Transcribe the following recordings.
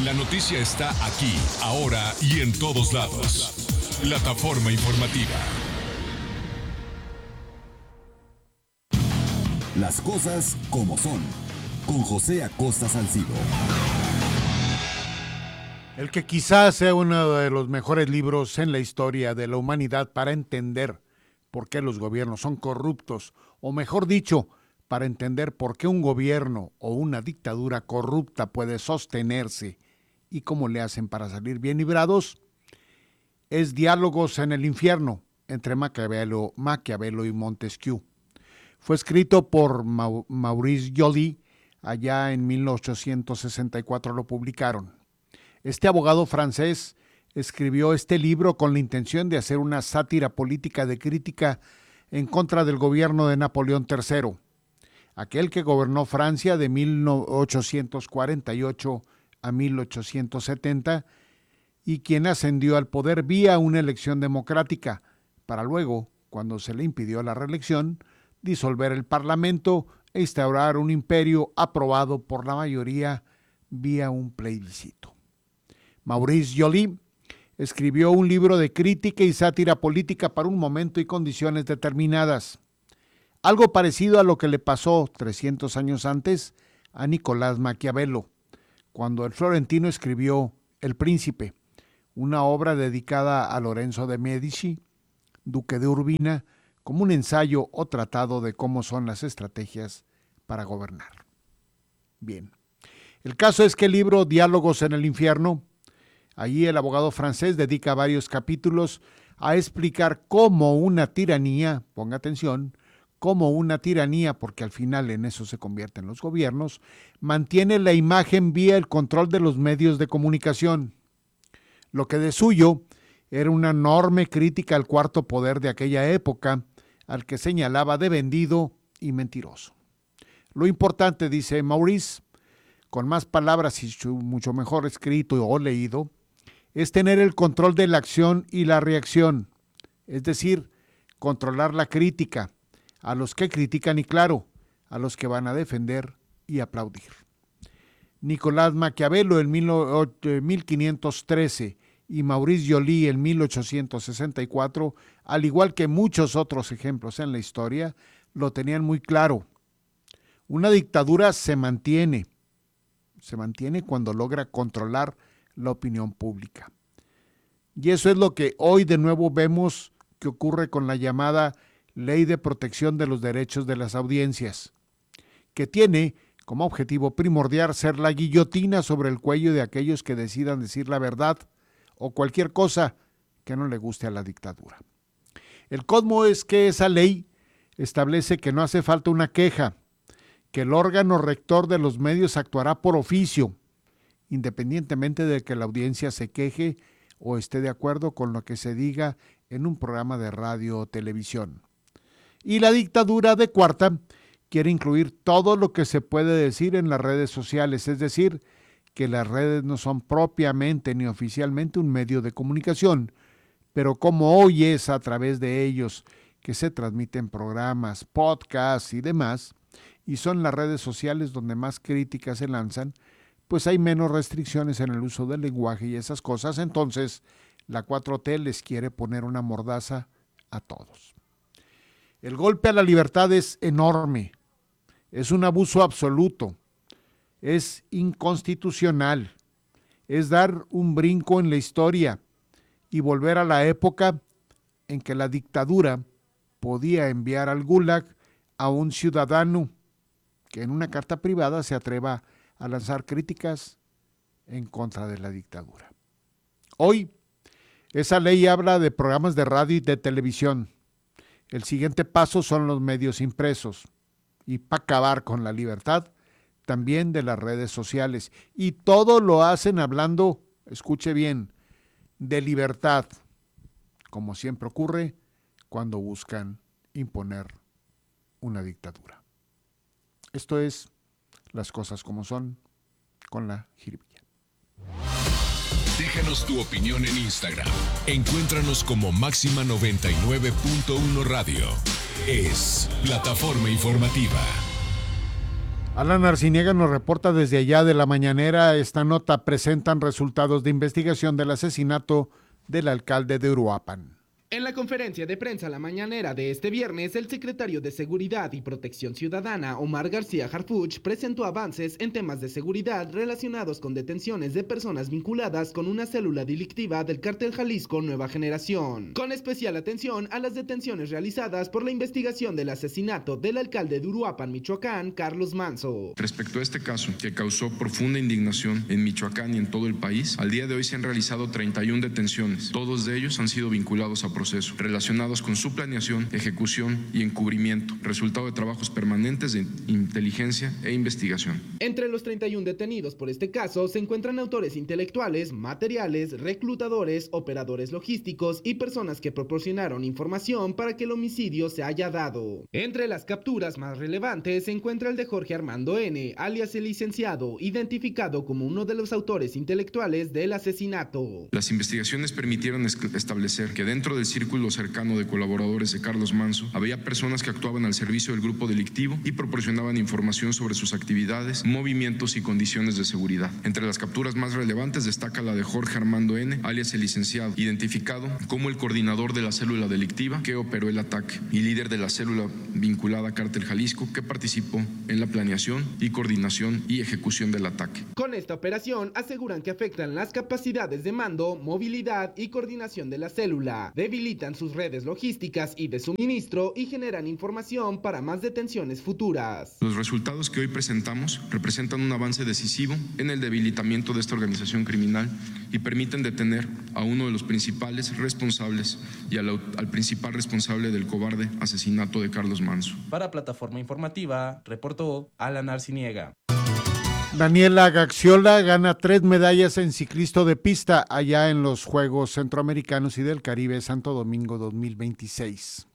La noticia está aquí, ahora y en todos lados. Plataforma informativa. Las cosas como son, con José Acosta Salcido. El que quizás sea uno de los mejores libros en la historia de la humanidad para entender por qué los gobiernos son corruptos, o mejor dicho, para entender por qué un gobierno o una dictadura corrupta puede sostenerse y cómo le hacen para salir bien librados, es Diálogos en el infierno, entre Maquiavelo y Montesquieu. Fue escrito por Maurice Joly, allá en 1864 lo publicaron. Este abogado francés escribió este libro con la intención de hacer una sátira política de crítica en contra del gobierno de Napoleón III, aquel que gobernó Francia de 1848 a 1870 y quien ascendió al poder vía una elección democrática, para luego, cuando se le impidió la reelección, disolver el Parlamento e instaurar un imperio aprobado por la mayoría vía un plebiscito. Maurice Joly escribió un libro de crítica y sátira política para un momento y condiciones determinadas. Algo parecido a lo que le pasó 300 años antes a Nicolás Maquiavelo, cuando el florentino escribió El Príncipe, una obra dedicada a Lorenzo de Medici, duque de Urbina, como un ensayo o tratado de cómo son las estrategias para gobernar. Bien, el caso es que el libro Diálogos en el infierno, allí el abogado francés dedica varios capítulos a explicar cómo una tiranía, ponga atención, cómo una tiranía, porque al final en eso se convierten los gobiernos, mantiene la imagen vía el control de los medios de comunicación. Lo que de suyo era una enorme crítica al cuarto poder de aquella época, al que señalaba de vendido y mentiroso. Lo importante, dice Maurice, con más palabras y mucho mejor escrito o leído, es tener el control de la acción y la reacción, es decir, controlar la crítica, a los que critican y claro, a los que van a defender y aplaudir. Nicolás Maquiavelo en 1513 y Maurice Joly en 1864, al igual que muchos otros ejemplos en la historia, lo tenían muy claro. Una dictadura se mantiene cuando logra controlar la opinión pública. Y eso es lo que hoy de nuevo vemos que ocurre con la llamada Ley de Protección de los Derechos de las Audiencias, que tiene como objetivo primordial ser la guillotina sobre el cuello de aquellos que decidan decir la verdad o cualquier cosa que no le guste a la dictadura. El colmo es que esa ley establece que no hace falta una queja, que el órgano rector de los medios actuará por oficio, independientemente de que la audiencia se queje o esté de acuerdo con lo que se diga en un programa de radio o televisión. Y la dictadura de cuarta quiere incluir todo lo que se puede decir en las redes sociales, es decir, que las redes no son propiamente ni oficialmente un medio de comunicación, pero como hoy es a través de ellos que se transmiten programas, podcasts y demás, y son las redes sociales donde más críticas se lanzan, pues hay menos restricciones en el uso del lenguaje y esas cosas, entonces la 4T les quiere poner una mordaza a todos. El golpe a la libertad es enorme, es un abuso absoluto, es inconstitucional, es dar un brinco en la historia y volver a la época en que la dictadura podía enviar al Gulag a un ciudadano que en una carta privada se atreva a lanzar críticas en contra de la dictadura. Hoy, esa ley habla de programas de radio y de televisión. El siguiente paso son los medios impresos y para acabar con la libertad, también de las redes sociales. Y todo lo hacen hablando, escuche bien, de libertad, como siempre ocurre cuando buscan imponer una dictadura. Esto es Las Cosas Como Son con la Jiribilla. Déjanos tu opinión en Instagram. Encuéntranos como Máxima 99.1 Radio. Es Plataforma Informativa. Alan Arciniega nos reporta desde allá de la mañanera. Esta nota: presentan resultados de investigación del asesinato del alcalde de Uruapan. En la conferencia de prensa la mañanera de este viernes, el secretario de Seguridad y Protección Ciudadana, Omar García Harfuch, presentó avances en temas de seguridad relacionados con detenciones de personas vinculadas con una célula delictiva del Cártel Jalisco Nueva Generación, con especial atención a las detenciones realizadas por la investigación del asesinato del alcalde de Uruapan, Michoacán, Carlos Manzo. Respecto a este caso, que causó profunda indignación en Michoacán y en todo el país, al día de hoy se han realizado 31 detenciones. Todos de ellos han sido vinculados a procesos relacionados con su planeación, ejecución y encubrimiento, resultado de trabajos permanentes de inteligencia e investigación. Entre los 31 detenidos por este caso se encuentran autores intelectuales, materiales, reclutadores, operadores logísticos y personas que proporcionaron información para que el homicidio se haya dado. Entre las capturas más relevantes se encuentra el de Jorge Armando N., alias el licenciado, identificado como uno de los autores intelectuales del asesinato. Las investigaciones permitieron establecer que dentro del círculo cercano de colaboradores de Carlos Manzo había personas que actuaban al servicio del grupo delictivo y proporcionaban información sobre sus actividades, movimientos y condiciones de seguridad. Entre las capturas más relevantes destaca la de Jorge Armando N., alias el licenciado, identificado como el coordinador de la célula delictiva que operó el ataque y líder de la célula vinculada a Cártel Jalisco que participó en la planeación y coordinación y ejecución del ataque. Con esta operación aseguran que afectan las capacidades de mando, movilidad y coordinación de la célula, debilitan sus redes logísticas y de suministro y generan información para más detenciones futuras. Los resultados que hoy presentamos representan un avance decisivo en el debilitamiento de esta organización criminal y permiten detener a uno de los principales responsables y al principal responsable del cobarde asesinato de Carlos Manzo. Para Plataforma Informativa, reportó Alan Arciniega. Daniela Gaxiola gana 3 medallas en ciclismo de pista allá en los Juegos Centroamericanos y del Caribe Santo Domingo 2026.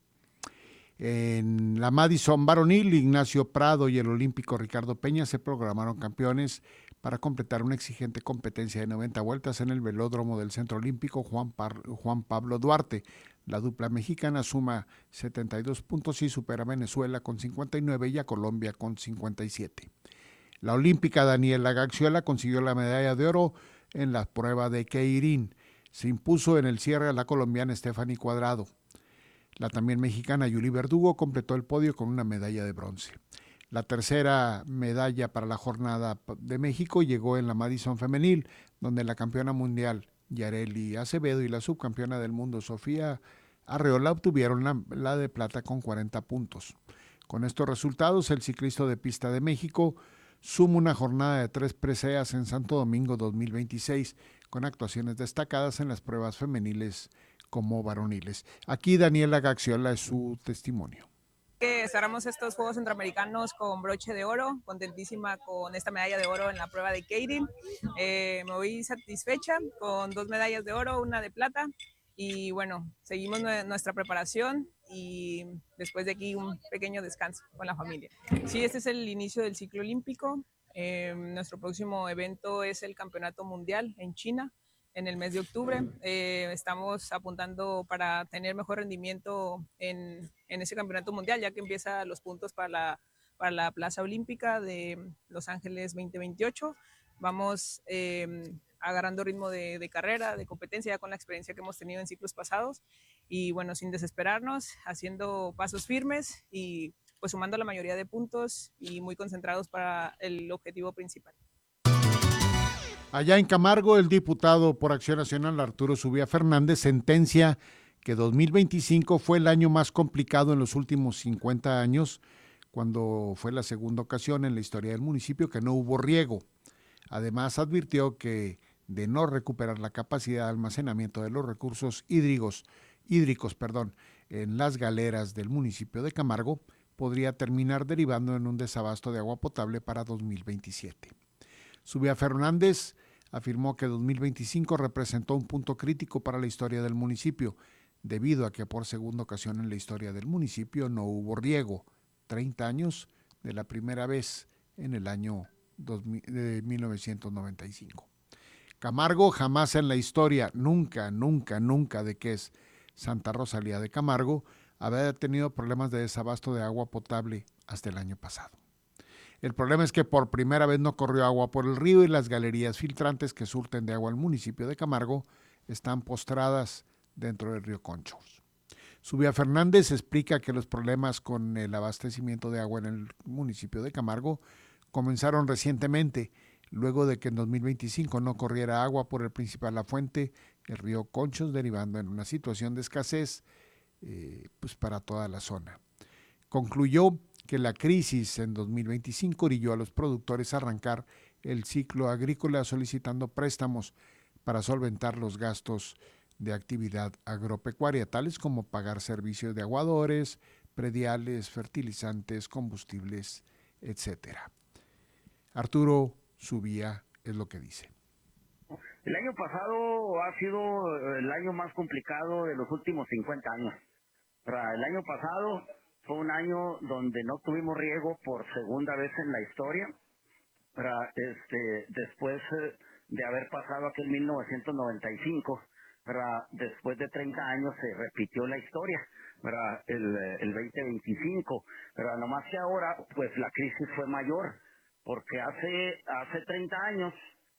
En la Madison varonil, Ignacio Prado y el olímpico Ricardo Peña se programaron campeones para completar una exigente competencia de 90 vueltas en el velódromo del Centro Olímpico Juan Pablo Duarte. La dupla mexicana suma 72 puntos y supera a Venezuela con 59 y a Colombia con 57. La olímpica Daniela Gaxiola consiguió la medalla de oro en la prueba de Keirin. Se impuso en el cierre a la colombiana Stephanie Cuadrado. La también mexicana Yuli Verdugo completó el podio con una medalla de bronce. La tercera medalla para la jornada de México llegó en la Madison femenil, donde la campeona mundial Yareli Acevedo y la subcampeona del mundo Sofía Arreola obtuvieron la de plata con 40 puntos. Con estos resultados, el ciclista de pista de México suma una jornada de 3 preseas en Santo Domingo 2026, con actuaciones destacadas en las pruebas femeniles como varoniles. Aquí Daniela Gaxiola es su testimonio. Cerramos estos Juegos Centroamericanos con broche de oro, contentísima con esta medalla de oro en la prueba de Keirin. Me voy satisfecha con 2 medallas de oro, una de plata. Y bueno, seguimos nuestra preparación y después de aquí un pequeño descanso con la familia. Sí, este es el inicio del ciclo olímpico. Nuestro próximo evento es el Campeonato Mundial en China en el mes de octubre. Estamos apuntando para tener mejor rendimiento en ese Campeonato Mundial, ya que empieza los puntos para la Plaza Olímpica de Los Ángeles 2028. Vamos agarrando ritmo de carrera, de competencia, ya con la experiencia que hemos tenido en ciclos pasados y bueno, sin desesperarnos, haciendo pasos firmes y pues sumando la mayoría de puntos y muy concentrados para el objetivo principal. Allá en Camargo, el diputado por Acción Nacional Arturo Zubia Fernández sentencia que 2025 fue el año más complicado en los últimos 50 años, cuando fue la segunda ocasión en la historia del municipio que no hubo riego. Además, advirtió que de no recuperar la capacidad de almacenamiento de los recursos hídricos en las galeras del municipio de Camargo, podría terminar derivando en un desabasto de agua potable para 2027. Zubia Fernández afirmó que 2025 representó un punto crítico para la historia del municipio, debido a que por segunda ocasión en la historia del municipio no hubo riego, 30 años de la primera vez en el año de 1995. Camargo jamás en la historia, nunca de que es Santa Rosalía de Camargo, había tenido problemas de desabasto de agua potable hasta el año pasado. El problema es que por primera vez no corrió agua por el río y las galerías filtrantes que surten de agua al municipio de Camargo están postradas dentro del río Conchos. Zubia Fernández explica que los problemas con el abastecimiento de agua en el municipio de Camargo comenzaron recientemente, luego de que en 2025 no corriera agua por el principal afluente, el río Conchos, derivando en una situación de escasez pues para toda la zona. Concluyó que la crisis en 2025 orilló a los productores a arrancar el ciclo agrícola solicitando préstamos para solventar los gastos de actividad agropecuaria, tales como pagar servicios de aguadores, prediales, fertilizantes, combustibles, etc. Arturo Zubia es lo que dice. El año pasado ha sido el año más complicado de los últimos 50 años. El año pasado fue un año donde no tuvimos riego por segunda vez en la historia. Después de haber pasado aquel 1995, después de 30 años se repitió la historia, el 2025, nomás que ahora pues la crisis fue mayor, porque hace 30 años,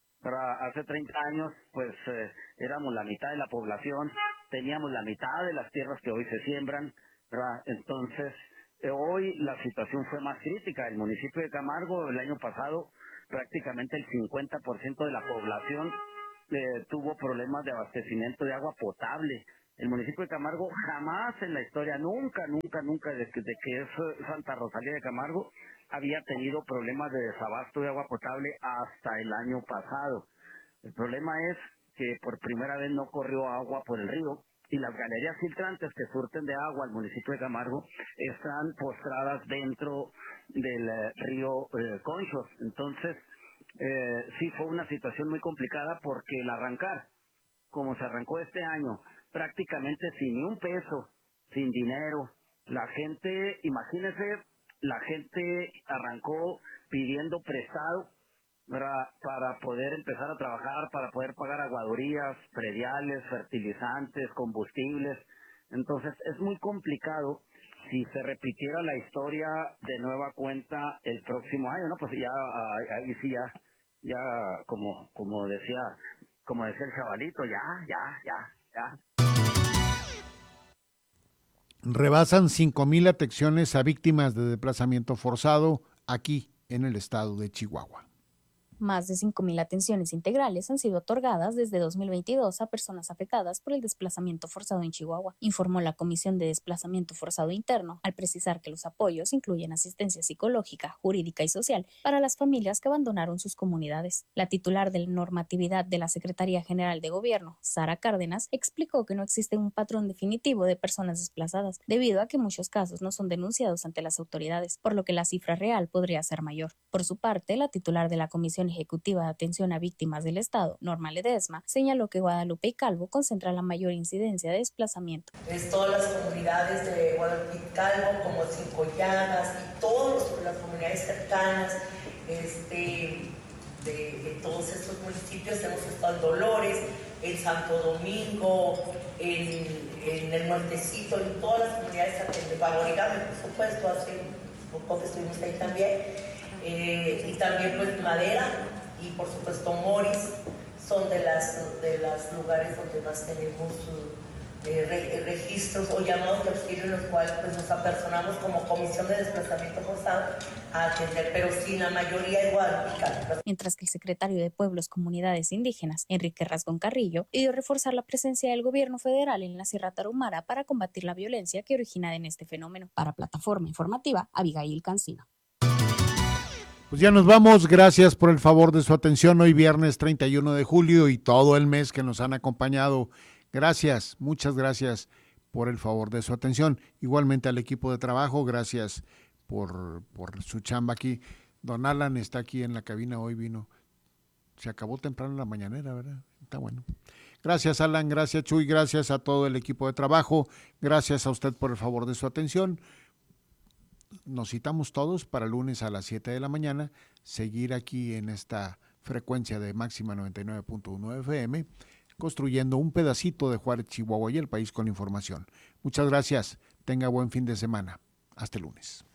pues éramos la mitad de la población, teníamos la mitad de las tierras que hoy se siembran, entonces hoy la situación fue más crítica. El municipio de Camargo el año pasado prácticamente el 50% de la población tuvo problemas de abastecimiento de agua potable. El municipio de Camargo jamás en la historia, nunca, desde que es Santa Rosalía de Camargo, había tenido problemas de desabasto de agua potable hasta el año pasado. El problema es que por primera vez no corrió agua por el río y las galerías filtrantes que surten de agua al municipio de Camargo están postradas dentro del río Conchos. Entonces, sí fue una situación muy complicada porque el arrancar, como se arrancó este año, prácticamente sin ni un peso, sin dinero, la gente, imagínense, la gente arrancó pidiendo prestado para poder empezar a trabajar, para poder pagar aguadorías, prediales, fertilizantes, combustibles. Entonces es muy complicado si se repitiera la historia de nueva cuenta el próximo año, ¿no? Pues ya, ahí sí ya como decía el chavalito, ya. Rebasan 5,000 atenciones a víctimas de desplazamiento forzado aquí en el estado de Chihuahua. Más de 5,000 atenciones integrales han sido otorgadas desde 2022 a personas afectadas por el desplazamiento forzado en Chihuahua, informó la Comisión de Desplazamiento Forzado Interno, al precisar que los apoyos incluyen asistencia psicológica, jurídica y social para las familias que abandonaron sus comunidades. La titular de la normatividad de la Secretaría General de Gobierno, Sara Cárdenas, explicó que no existe un patrón definitivo de personas desplazadas, debido a que muchos casos no son denunciados ante las autoridades, por lo que la cifra real podría ser mayor. Por su parte, la titular de la Comisión Ejecutiva de Atención a Víctimas del Estado, Norma Ledesma, señaló que Guadalupe y Calvo concentra la mayor incidencia de desplazamiento. Es todas las comunidades de Guadalupe y Calvo, como Cinco Llagas y todas las comunidades cercanas de todos estos municipios. Hemos estado en Dolores, en Santo Domingo, en el Nortecito, en todas las comunidades de Favorigame, por supuesto, hace un poco que estuvimos ahí también. Y también pues Madera y por supuesto Moris son de las lugares donde más tenemos registros o llamados de auxilio, en los cuales pues nos apersonamos como Comisión de Desplazamiento Forzado a atender, pero sí, la mayoría igual. Mientras que el secretario de Pueblos, Comunidades Indígenas, Enrique Rasgón Carrillo, pidió reforzar la presencia del gobierno federal en la Sierra Tarahumara para combatir la violencia que origina en este fenómeno. Para Plataforma Informativa, Abigail Cancino. Pues ya nos vamos, gracias por el favor de su atención hoy viernes 31 de julio y todo el mes que nos han acompañado. Gracias, muchas gracias por el favor de su atención. Igualmente al equipo de trabajo, gracias por su chamba aquí. Don Alan está aquí en la cabina, hoy vino. Se acabó temprano la mañanera, ¿verdad? Está bueno. Gracias Alan, gracias Chuy, gracias a todo el equipo de trabajo. Gracias a usted por el favor de su atención. Nos citamos todos para lunes a las 7 de la mañana, seguir aquí en esta frecuencia de máxima 99.1 FM, construyendo un pedacito de Juárez, Chihuahua y el país con información. Muchas gracias, tenga buen fin de semana. Hasta el lunes.